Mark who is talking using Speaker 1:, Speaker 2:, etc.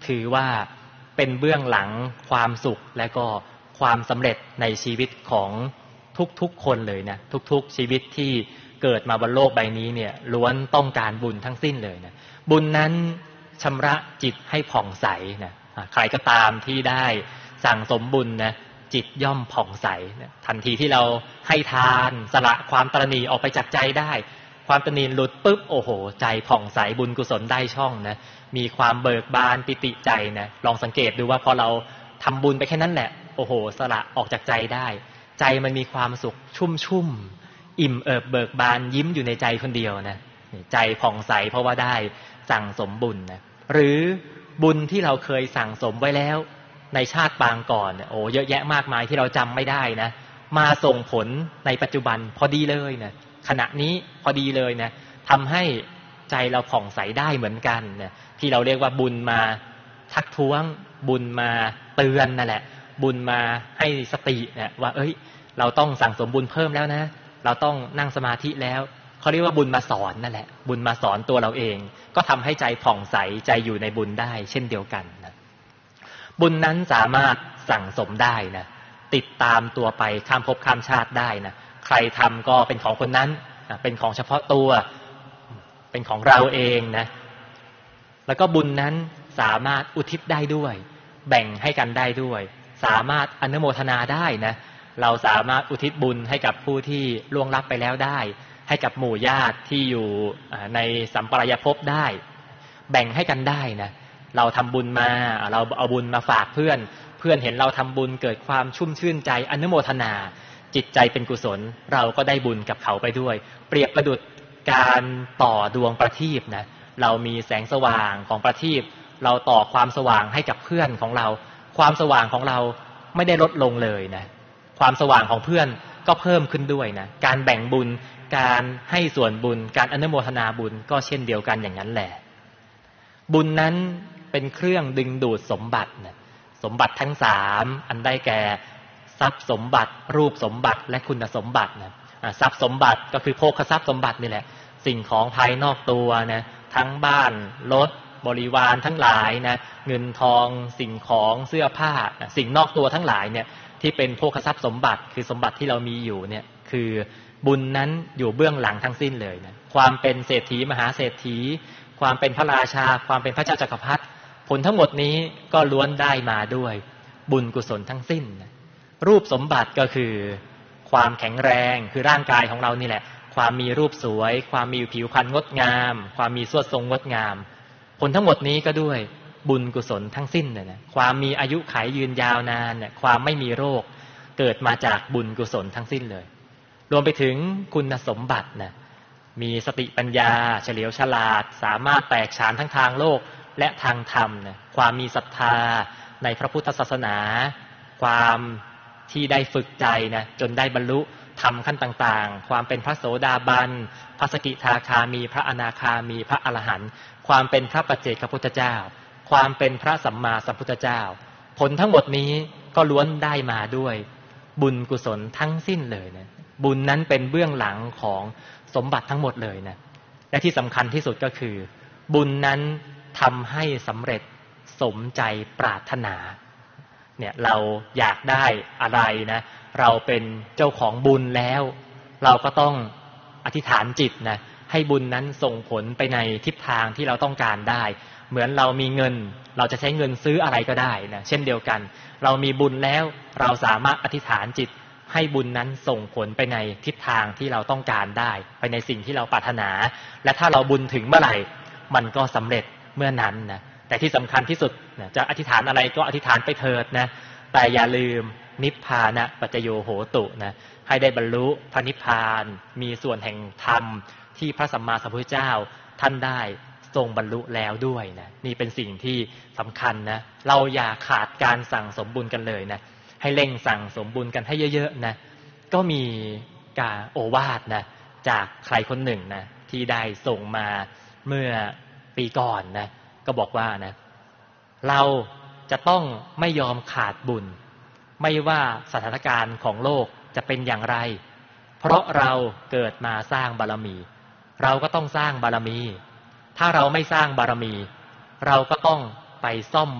Speaker 1: คือว่าเป็นเบื้องหลังความสุขและก็ความสำเร็จในชีวิตของทุกๆคนเลยนะทุกๆชีวิตที่เกิดมาบนโลกใบนี้เนี่ยล้วนต้องการบุญทั้งสิ้นเลยนะบุญนั้นชำระจิตให้ผ่องใสนะใครก็ตามที่ได้สั่งสมบุญนะจิตย่อมผ่องใสนะทันทีที่เราให้ทานสละความตระหนี่ออกไปจากใจได้ความตระหนี่หลุดปุ๊บโอ้โหใจผ่องใสบุญกุศลได้ช่องนะมีความเบิกบานปิติใจนะลองสังเกตดูว่าพอเราทำบุญไปแค่นั้นแหละโอ้โหสละออกจากใจได้ใจมันมีความสุขชุ่มอิ่มเอิบเบิกบานยิ้มอยู่ในใจคนเดียวนะใจผ่องใสเพราะว่าได้สั่งสมบุญนะหรือบุญที่เราเคยสั่งสมไว้แล้วในชาติปางก่อนโอ้เยอะแยะมากมายที่เราจำไม่ได้นะมาส่งผลในปัจจุบันพอดีเลยนะขณะนี้พอดีเลยนะทำให้ใจเราผ่องใสได้เหมือนกันนะที่เราเรียกว่าบุญมาทักท้วงบุญมาเตือนนั่นแหละบุญมาให้สตินะว่าเอ้ยเราต้องสั่งสมบุญเพิ่มแล้วนะเราต้องนั่งสมาธิแล้วเขาเรียกว่าบุญมาสอนนั่นแหละบุญมาสอนตัวเราเองก็ทำให้ใจผ่องใสใจอยู่ในบุญได้เช่นเดียวกันนะบุญนั้นสามารถสั่งสมได้นะติดตามตัวไปข้ามภพข้ามชาติได้นะใครทำก็เป็นของคนนั้นเป็นของเฉพาะตัวเป็นของเราเองนะแล้วก็บุญนั้นสามารถอุทิศได้ด้วยแบ่งให้กันได้ด้วยสามารถอนุโมทนาได้นะเราสามารถอุทิศบุญให้กับผู้ที่ล่วงลับไปแล้วได้ให้กับหมู่ญาติที่อยู่ในสัมปรายภพได้แบ่งให้กันได้นะเราทำบุญมาเราเอาบุญมาฝากเพื่อนเพื่อนเห็นเราทำบุญเกิดความชุ่มชื่นใจอนุโมทนาจิตใจเป็นกุศลเราก็ได้บุญกับเขาไปด้วยเปรียบประดุจการต่อดวงประทีปนะเรามีแสงสว่างของประทีปเราต่อความสว่างให้กับเพื่อนของเราความสว่างของเราไม่ได้ลดลงเลยนะความสว่างของเพื่อนก็เพิ่มขึ้นด้วยนะการแบ่งบุญการให้ส่วนบุญการอนุโมทนาบุญก็เช่นเดียวกันอย่างนั้นแหละบุญนั้นเป็นเครื่องดึงดูดสมบัตินะสมบัติทั้งสามอันได้แก่ทรัพย์สมบัติรูปสมบัติและคุณสมบัตินะทรัพย์สมบัติก็คือโภคทรัพย์สมบัตินี่แหละสิ่งของภายนอกตัวนะทั้งบ้านรถบริวารทั้งหลายนะเงินทองสิ่งของเสื้อผ้าสิ่งนอกตัวทั้งหลายเนี่ยที่เป็นโภคทรัพย์สมบัติคือสมบัติที่เรามีอยู่เนี่ยคือบุญนั้นอยู่เบื้องหลังทั้งสิ้นเลยนะความเป็นเศรษฐีมหาเศรษฐีความเป็นพระราชาความเป็นพระเจ้าจักรพรรดิผลทั้งหมดนี้ก็ล้วนได้มาด้วยบุญกุศลทั้งสิ้นนะรูปสมบัติก็คือความแข็งแรงคือร่างกายของเรานี่แหละความมีรูปสวยความมีผิวพรรณงดงามความมีสวดทรงงดงามผลทั้งหมดนี้ก็ด้วยบุญกุศลทั้งสิ้นเลยนะความมีอายุขัยยืนยาวนานเนี่ยความไม่มีโรคเกิดมาจากบุญกุศลทั้งสิ้นเลยรวมไปถึงคุณสมบัตินะมีสติปัญญาเฉลียวฉลาดสามารถแตกฉานทั้งทางโลกและทางธรรมนะความมีศรัทธาในพระพุทธศาสนาความที่ได้ฝึกใจนะจนได้บรรลุธรรมขั้นต่างๆความเป็นพระโสดาบันพระสกิทาคามีพระอนาคามีพระอรหันต์ความเป็นพระปัจเจกพุทธเจ้าความเป็นพระสัมมาสัมพุทธเจ้าผลทั้งหมดนี้ก็ล้วนได้มาด้วยบุญกุศลทั้งสิ้นเลยนะบุญนั้นเป็นเบื้องหลังของสมบัติทั้งหมดเลยนะและที่สำคัญที่สุดก็คือบุญนั้นทำให้สำเร็จสมใจปรารถนาเนี่ยเราอยากได้อะไรนะเราเป็นเจ้าของบุญแล้วเราก็ต้องอธิษฐานจิตนะให้บุญนั้นส่งผลไปในทิศทางที่เราต้องการได้เหมือนเรามีเงินเราจะใช้เงินซื้ออะไรก็ได้นะเช่นเดียวกันเรามีบุญแล้วเราสามารถอธิษฐานจิตให้บุญนั้นส่งผลไปในทิศทางที่เราต้องการได้ไปในสิ่งที่เราปรารถนาและถ้าเราบุญถึงเมื่อไหร่มันก็สำเร็จเมื่อนั้นนะแต่ที่สำคัญที่สุดนะจะอธิษฐานอะไรก็อธิษฐานไปเถิดนะแต่อย่าลืมนิพพานะปัจจโยโหตุนะให้ได้บรรลุพระนิพพานมีส่วนแห่งธรรมที่พระสัมมาสัมพุทธเจ้าท่านได้ทรงบรรลุแล้วด้วยนะนี่เป็นสิ่งที่สำคัญนะเราอย่าขาดการสั่งสมบุญกันเลยนะให้เร่งสั่งสมบุญกันให้เยอะๆนะก็มีการโอวาทนะจากใครคนหนึ่งนะที่ได้ส่งมาเมื่อปีก่อนนะก็บอกว่านะเราจะต้องไม่ยอมขาดบุญไม่ว่าสถานการณ์ของโลกจะเป็นอย่างไรเพราะเราเกิดมาสร้างบารมีเราก็ต้องสร้างบารมีถ้าเราไม่สร้างบารมีเราก็ต้องไปซ่อม